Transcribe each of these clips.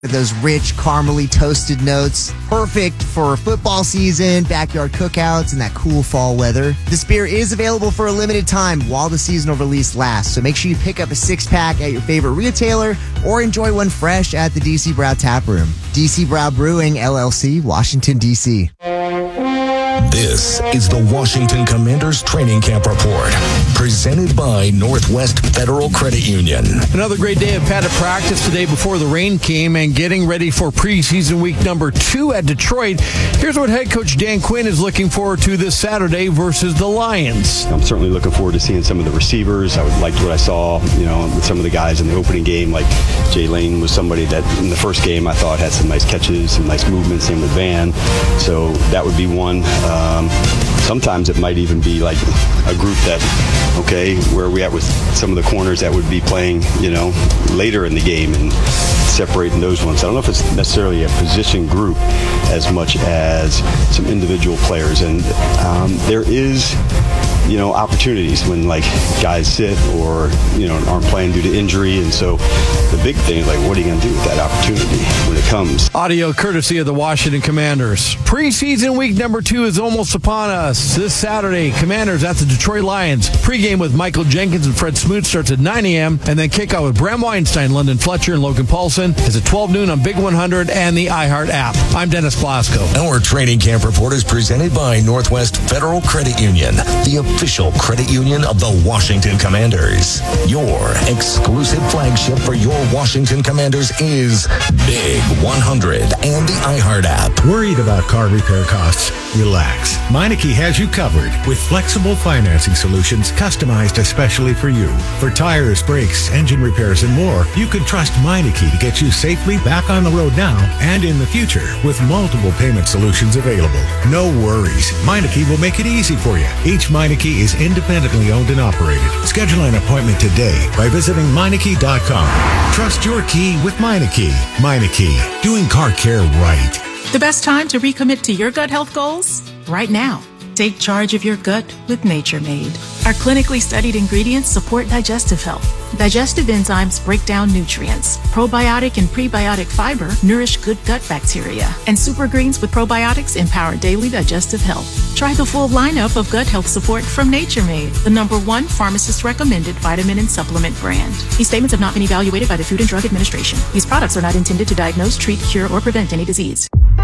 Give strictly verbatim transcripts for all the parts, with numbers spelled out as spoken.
with those rich, caramely toasted notes. Perfect for football season, backyard cookouts, and that cool fall weather. This beer is available for a limited time while the seasonal release lasts, so make sure you pick up a six-pack at your favorite retailer or enjoy one fresh at the D C Brau Tap Room. D C Brau Brewing, L L C, Washington, D C This is the Washington Commanders Training Camp Report, presented by Northwest Federal Credit Union. Another great day of padded practice today before the rain came and getting ready for preseason week number two at Detroit. Here's what head coach Dan Quinn is looking forward to this Saturday versus the Lions. I'm certainly looking forward to seeing some of the receivers. I liked what I saw, you know, with some of the guys in the opening game. Like Jay Lane was somebody that in the first game I thought had some nice catches, some nice movements. Same with Van. So that would be one. Um, sometimes it might even be like a group that, okay, where are we at with some of the corners that would be playing, you know, later in the game and separating those ones. I don't know if it's necessarily a position group as much as some individual players. And um, there is, you know, opportunities when like guys sit or, you know, aren't playing due to injury. And so the big thing is like, what are you going to do with that opportunity when it comes? Audio courtesy of the Washington Commanders. Preseason week number two is almost upon us. This Saturday, Commanders at the Detroit Lions. Pregame with Michael Jenkins and Fred Smoot starts at nine a.m. and then kickoff with Bram Weinstein, London Fletcher, and Logan Paulson is at twelve noon on Big one hundred and the iHeart app. I'm Dennis Blasco. Our training camp report is presented by Northwest Federal Credit Union, the official credit union of the Washington Commanders. Your exclusive flagship for your Washington Commanders is Big one hundred and the iHeart app. Worried about car repair costs? Relax. Meineke has you covered with flexible financing solutions customized especially for you. For tires, brakes, engine repairs, and more, you can trust Meineke to get you safely back on the road now and in the future with multiple payment solutions available. No worries. Meineke will make it easy for you. Each Meineke is independently owned and operated. Schedule an appointment today by visiting Meineke dot com. Trust your key with Meineke. Meineke, doing car care right. The best time to recommit to your gut health goals? Right now. Take charge of your gut with Nature Made. Our clinically studied ingredients support digestive health. Digestive enzymes break down nutrients. Probiotic and prebiotic fiber nourish good gut bacteria. And super greens with probiotics empower daily digestive health. Try the full lineup of gut health support from Nature Made, the number one pharmacist-recommended vitamin and supplement brand. These statements have not been evaluated by the Food and Drug Administration. These products are not intended to diagnose, treat, cure, or prevent any disease.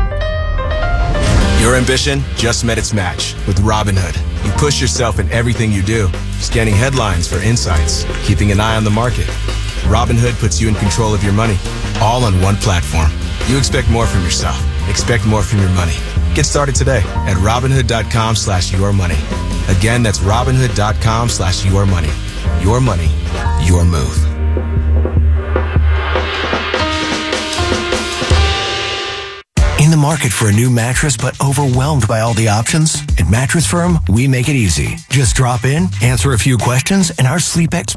Your ambition just met its match with Robinhood. You push yourself in everything you do, scanning headlines for insights, keeping an eye on the market. Robinhood puts you in control of your money, all on one platform. You expect more from yourself. Expect more from your money. Get started today at Robinhood.com slash your money. Again, that's Robinhood.com slash your money. Your money, your move. In the market for a new mattress but overwhelmed by all the options? At Mattress Firm, we make it easy. Just drop in, answer a few questions, and our sleep experts